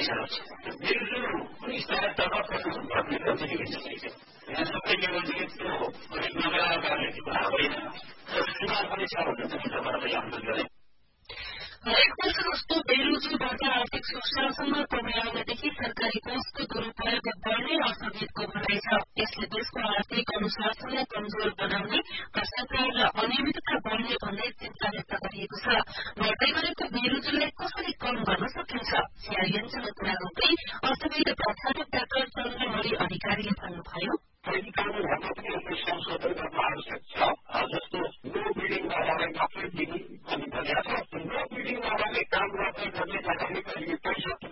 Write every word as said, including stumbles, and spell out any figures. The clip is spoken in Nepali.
भइरहेको छ बेलुजुल कुनै स्तरतर्फ प्रशासन गर्ने पनि भइसकेको छ यहाँ सबै लेभलले त्यो गरिब नगरका कारणले कुरा होइन सुधार पनि छ भन्ने पनि तपाईँलाई याद गरेँ हरेक वर्ष जस्तो बेलुजुलबाट आर्थिक सुशासनमा कमी आउनेदेखि सरकारी कोषको दुरूपयोग बढ्ने अर्थविदको भनाइ छ यसले देशको आर्थिक अनुशासनलाई कमजोर बनाउने भ्रष्टाचार र अनियमितता बढ्ने भन्ने चिन्ता व्यक्त गरिएको छ बढ्दै गरेको बेलुजुललाई कसरी कम गर्न सकिन्छ सीआईएनसँग कुरा गर्दै अर्थविद प्राध्यापक डाक्टर चन्द्रमणि अधिकारीले भन्नुभयो ऐन कानूनहरूमा पनि यसको संशोधन गर्न आवश्यक छ जस्तो नो बिल्डिङ नगरलाई मात्रै दिने अनि भनेको छ नो बिल्डिङ नगरले काम गर्दै गर्ने जग्गाले कहिले पैसा